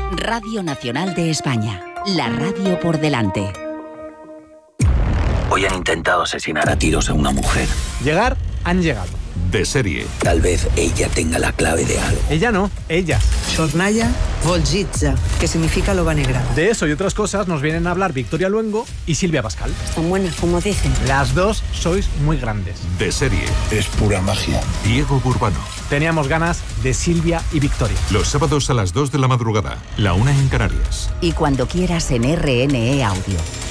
Radio Nacional de España. La radio por delante. Hoy han intentado asesinar a tiros a una mujer. Llegar, han llegado. De serie. Tal vez ella tenga la clave de algo. Ella no, ella. Xornalla Volgitza, que significa loba negra. De eso y otras cosas nos vienen a hablar Victoria Luengo y Silvia Pascal. Están buenas, como dicen. Las dos sois muy grandes. De serie. Es pura magia. Diego Burbano. Teníamos ganas de Silvia y Victoria. Los sábados a las 2 de la madrugada, la 1 en Canarias. Y cuando quieras en RNE Audio.